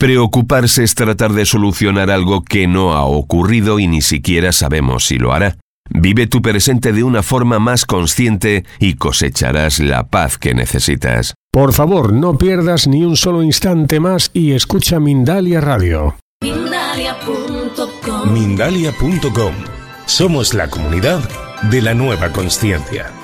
Preocuparse es tratar de solucionar algo que no ha ocurrido y ni siquiera sabemos si lo hará. Vive tu presente de una forma más consciente y cosecharás la paz que necesitas. Por favor, no pierdas ni un solo instante más y escucha Mindalia Radio. Mindalia.com. Somos la comunidad de la nueva consciencia.